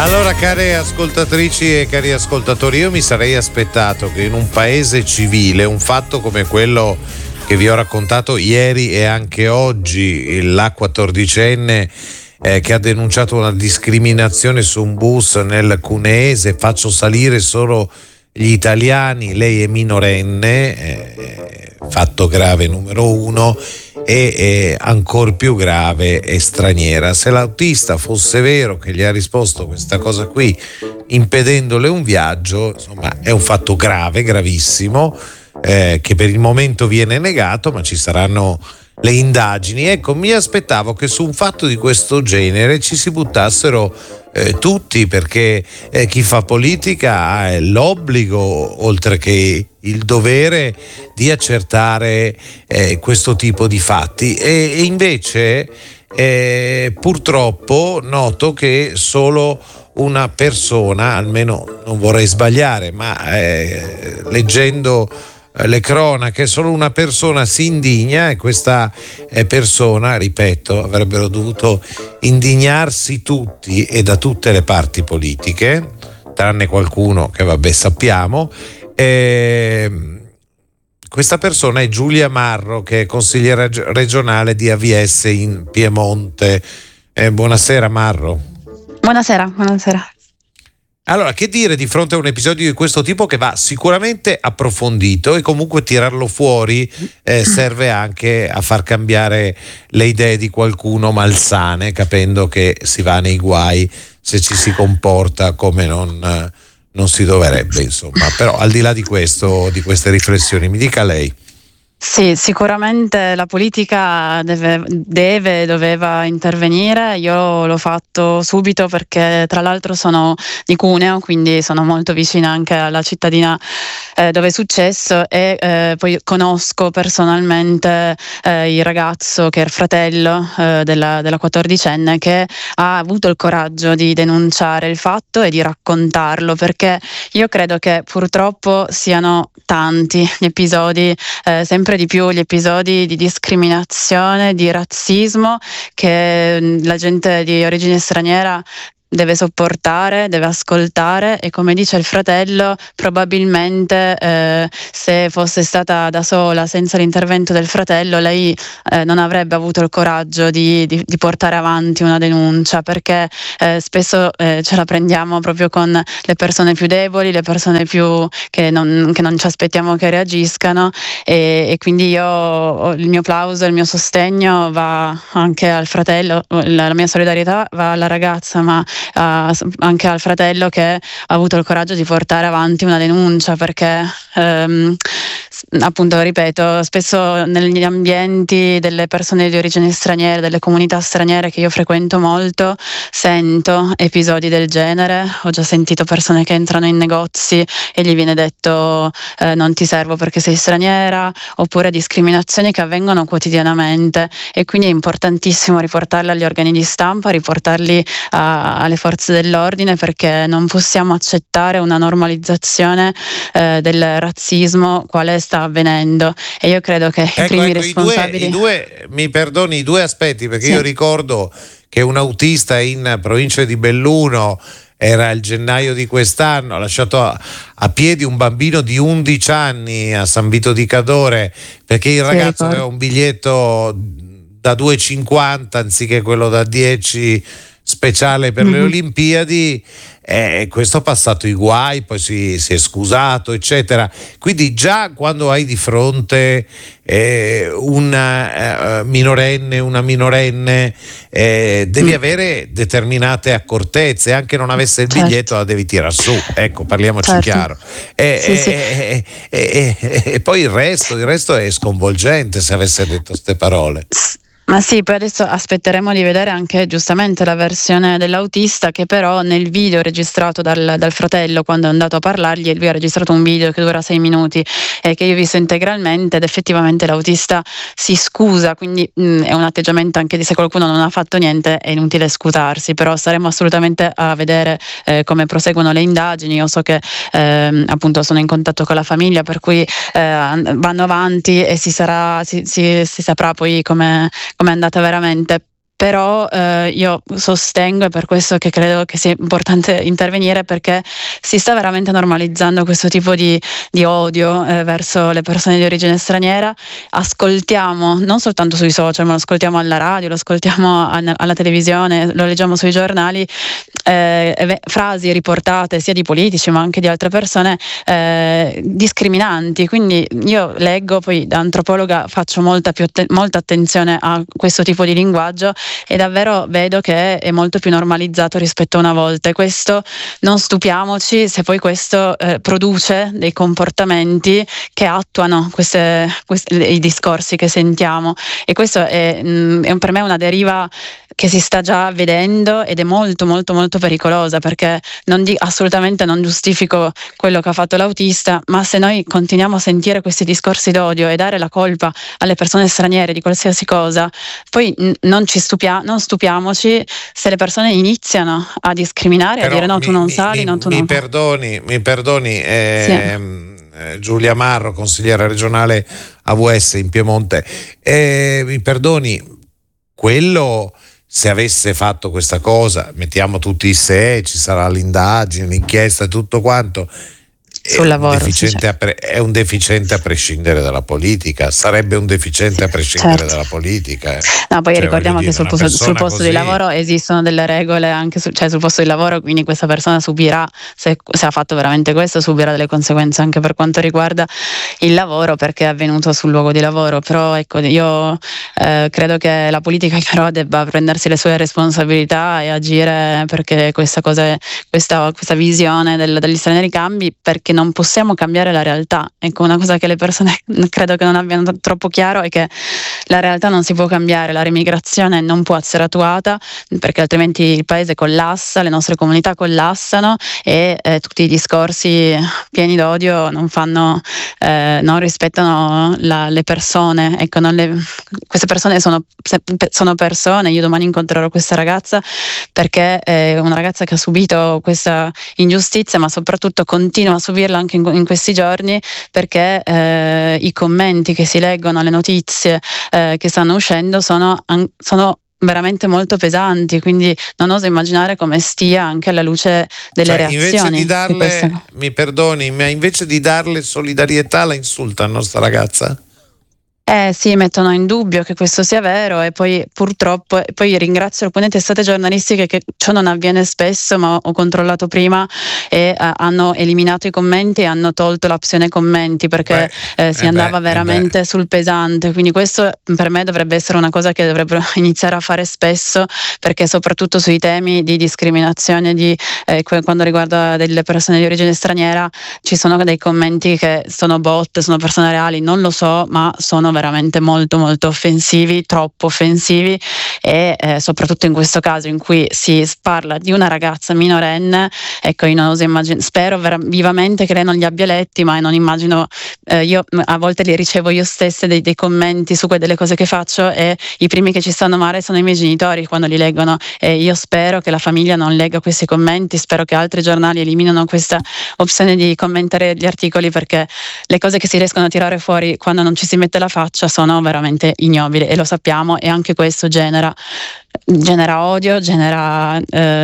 Allora, care ascoltatrici e cari ascoltatori, io mi sarei aspettato che in un paese civile un fatto come quello che vi ho raccontato ieri e anche oggi, la 14enne che ha denunciato una discriminazione su un bus nel cuneese, faccio salire solo gli italiani, lei è minorenne, fatto grave numero uno, e ancor più grave è straniera. Se l'autista fosse vero che gli ha risposto questa cosa qui impedendole un viaggio, insomma è un fatto grave, gravissimo, che per il momento viene negato, ma ci saranno le indagini. Ecco, mi aspettavo che su un fatto di questo genere ci si buttassero tutti, perché chi fa politica ha l'obbligo, oltre che il dovere, di accertare questo tipo di fatti, e invece purtroppo noto che solo una persona, almeno non vorrei sbagliare, ma leggendo le cronache, solo una persona si indigna, e questa persona, ripeto, avrebbero dovuto indignarsi tutti e da tutte le parti politiche, tranne qualcuno che vabbè sappiamo. Questa persona è Giulia Marro, che è consigliera regionale di AVS in Piemonte. Buonasera Marro. Buonasera. Allora, che dire di fronte a un episodio di questo tipo, che va sicuramente approfondito, e comunque tirarlo fuori serve anche a far cambiare le idee di qualcuno malsane, capendo che si va nei guai se ci si comporta come non si dovrebbe, insomma. Però al di là di questo, di queste riflessioni, mi dica lei. Sì, sicuramente la politica doveva intervenire. Io l'ho fatto subito perché tra l'altro sono di Cuneo, quindi sono molto vicina anche alla cittadina dove è successo, e poi conosco personalmente il ragazzo che è il fratello della 14enne, che ha avuto il coraggio di denunciare il fatto e di raccontarlo, perché io credo che purtroppo siano tanti gli episodi, sempre di più gli episodi di discriminazione, di razzismo che la gente di origine straniera deve sopportare, deve ascoltare, e come dice il fratello, probabilmente se fosse stata da sola, senza l'intervento del fratello, lei non avrebbe avuto il coraggio di portare avanti una denuncia, perché spesso ce la prendiamo proprio con le persone più deboli, le persone più che non ci aspettiamo che reagiscano, e quindi io il mio plauso, il mio sostegno va anche al fratello, la mia solidarietà va alla ragazza, ma anche al fratello che ha avuto il coraggio di portare avanti una denuncia, perché appunto, ripeto, spesso negli ambienti delle persone di origine straniera, delle comunità straniere che io frequento molto, sento episodi del genere. Ho già sentito persone che entrano in negozi e gli viene detto non ti servo perché sei straniera, oppure discriminazioni che avvengono quotidianamente, e quindi è importantissimo riportarli agli organi di stampa, riportarli alle forze dell'ordine, perché non possiamo accettare una normalizzazione del razzismo quale sta avvenendo, e io credo che i primi responsabili... Mi perdoni, i due aspetti, perché Sì. Io ricordo che un autista in provincia di Belluno, era il gennaio di quest'anno, ha lasciato a piedi un bambino di 11 anni a San Vito di Cadore, perché il ragazzo aveva un biglietto da 2,50 anziché quello da 10 speciale per le Olimpiadi, questo ha passato i guai, poi si è scusato, eccetera. Quindi già quando hai di fronte una minorenne, devi avere determinate accortezze, anche non avesse il biglietto la devi tirare su, ecco, parliamoci chiaro. E poi il resto è sconvolgente, se avesse detto queste parole. Ma sì, poi adesso aspetteremo di vedere anche giustamente la versione dell'autista, che però nel video registrato dal fratello, quando è andato a parlargli, lui ha registrato un video che dura 6 minuti e che io ho visto integralmente, ed effettivamente l'autista si scusa, quindi è un atteggiamento anche di, se qualcuno non ha fatto niente è inutile scusarsi, però staremo assolutamente a vedere come proseguono le indagini. Io so che appunto sono in contatto con la famiglia, per cui vanno avanti e si saprà poi come è andata veramente. Però io sostengo, è per questo che credo che sia importante intervenire, perché si sta veramente normalizzando questo tipo di odio verso le persone di origine straniera. Ascoltiamo non soltanto sui social, ma lo ascoltiamo alla radio, lo ascoltiamo alla televisione, lo leggiamo sui giornali, frasi riportate sia di politici ma anche di altre persone discriminanti. Quindi io leggo, poi da antropologa faccio molta attenzione a questo tipo di linguaggio, e davvero vedo che è molto più normalizzato rispetto a una volta, e questo, non stupiamoci se poi questo produce dei comportamenti che attuano i discorsi che sentiamo, e questo è per me una deriva che si sta già vedendo ed è molto molto molto pericolosa, perché assolutamente non giustifico quello che ha fatto l'autista, ma se noi continuiamo a sentire questi discorsi d'odio e dare la colpa alle persone straniere di qualsiasi cosa, poi non stupiamoci se le persone iniziano a discriminare, a dire no, tu non sali, no, tu non... Mi perdoni, Sì. Giulia Marro, consigliera regionale AVS in Piemonte, mi perdoni, quello, se avesse fatto questa cosa, mettiamo tutti i se, ci sarà l'indagine, l'inchiesta e tutto quanto, Sul lavoro, è un deficiente a prescindere dalla politica, sarebbe un deficiente a prescindere dalla politica. No, poi ricordiamo che sul posto di lavoro esistono delle regole anche sul posto di lavoro, quindi questa persona subirà, se ha fatto veramente questo, subirà delle conseguenze anche per quanto riguarda il lavoro, perché è avvenuto sul luogo di lavoro. Però ecco, io credo che la politica però debba prendersi le sue responsabilità e agire perché questa visione degli stranieri cambi, perché non possiamo cambiare la realtà. Ecco, una cosa che le persone credo che non abbiano troppo chiaro è che la realtà non si può cambiare, la remigrazione non può essere attuata, perché altrimenti il paese collassa, le nostre comunità collassano, e tutti i discorsi pieni d'odio non rispettano le persone. Ecco, queste persone sono persone. Io domani incontrerò questa ragazza perché è una ragazza che ha subito questa ingiustizia, ma soprattutto continua a subirla anche in questi giorni, perché i commenti che si leggono, le notizie che stanno uscendo sono veramente molto pesanti, quindi non oso immaginare come stia anche alla luce delle reazioni. Mi perdoni, ma invece di darle solidarietà la insulta a nostra ragazza? Sì, mettono in dubbio che questo sia vero, e poi purtroppo ringrazio alcune testate giornalistiche che ciò non avviene spesso, ma ho controllato prima e hanno eliminato i commenti e hanno tolto l'opzione commenti, perché si andava veramente sul pesante. Quindi questo per me dovrebbe essere una cosa che dovrebbero iniziare a fare spesso, perché soprattutto sui temi di discriminazione quando riguarda delle persone di origine straniera ci sono dei commenti che sono bot, sono persone reali, non lo so, ma sono veramente molto molto offensivi, troppo offensivi, e soprattutto in questo caso in cui si parla di una ragazza minorenne. Ecco, io non oso spero vivamente che lei non li abbia letti, ma non immagino, io a volte li ricevo io stessa dei commenti su delle cose che faccio, e i primi che ci stanno male sono i miei genitori quando li leggono, e io spero che la famiglia non legga questi commenti, spero che altri giornali eliminino questa opzione di commentare gli articoli, perché le cose che si riescono a tirare fuori quando non ci si mette la faccia sono veramente ignobili, e lo sappiamo, e anche questo genera odio, genera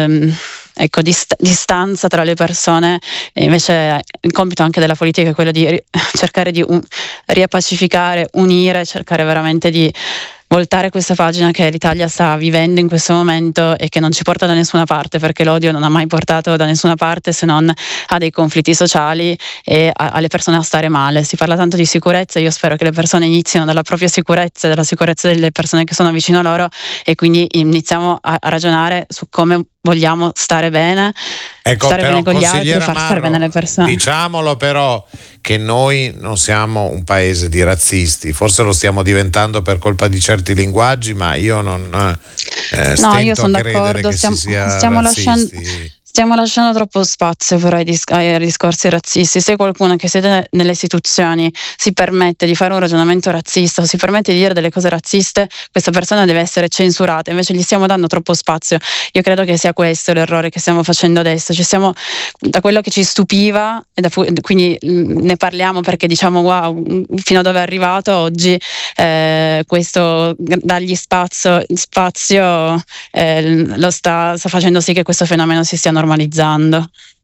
distanza tra le persone. E invece il compito anche della politica è quello di cercare di riappacificare, unire, cercare veramente di voltare questa pagina che l'Italia sta vivendo in questo momento e che non ci porta da nessuna parte, perché l'odio non ha mai portato da nessuna parte, se non a dei conflitti sociali e alle persone a stare male. Si parla tanto di sicurezza, io spero che le persone inizino dalla propria sicurezza e dalla sicurezza delle persone che sono vicino a loro, e quindi iniziamo a ragionare su come vogliamo stare bene, stare bene con gli altri e far stare bene le persone. Diciamolo però che noi non siamo un paese di razzisti, forse lo stiamo diventando per colpa di certi linguaggi, ma io non io sono d'accordo, stiamo Stiamo lasciando troppo spazio però ai discorsi razzisti. Se qualcuno che siede nelle istituzioni si permette di fare un ragionamento razzista o si permette di dire delle cose razziste, questa persona deve essere censurata, invece gli stiamo dando troppo spazio. Io credo che sia questo l'errore che stiamo facendo adesso. Da quello che ci stupiva, quindi ne parliamo perché diciamo wow, fino a dove è arrivato oggi, questo dargli spazio lo sta facendo sì che questo fenomeno si stia normalizzando.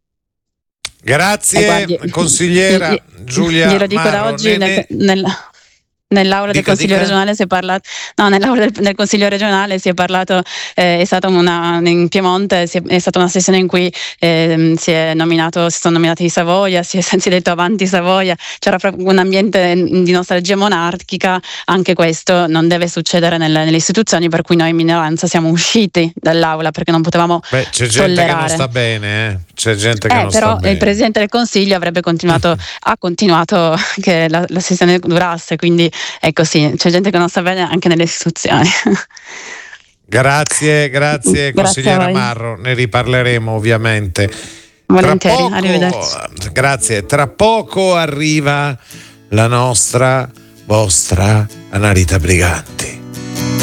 Grazie, consigliera Giulia glielo dico Marro. da oggi nell'aula del Consiglio regionale si è parlato, nell'aula del Consiglio regionale si è parlato, è stata in Piemonte, è stata una sessione in cui si sono nominati i Savoia, si è detto avanti Savoia, c'era proprio un ambiente di nostalgia monarchica. Anche questo non deve succedere nelle istituzioni, per cui noi in minoranza siamo usciti dall'aula perché non potevamo c'è gente tollerare. che non sta bene, c'è gente che non però sta bene. Il Presidente del Consiglio ha continuato che la sessione durasse, quindi è così, c'è gente che non sta bene anche nelle istituzioni. Grazie consigliera Marro, ne riparleremo ovviamente. Volentieri, arrivederci. Grazie, tra poco arriva la vostra Anarita Briganti.